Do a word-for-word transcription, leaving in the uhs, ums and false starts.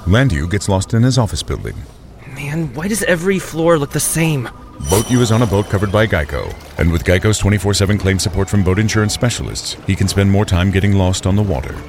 Landu gets lost in his office building. Man, why does every floor look the same? Boat U is on a boat covered by Geico, and with Geico's twenty-four seven claim support from boat insurance specialists, he can spend more time getting lost on the water.